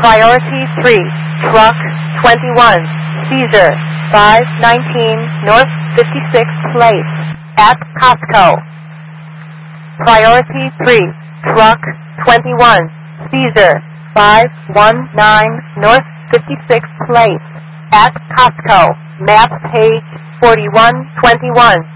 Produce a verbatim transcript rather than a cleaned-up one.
Priority three, Truck twenty-one, Seizure, five nineteen North fifty-sixth Place, at Costco. Priority three, Truck twenty-one, Seizure, five nineteen North fifty-sixth Place, at Costco. Map page forty-one twenty-one.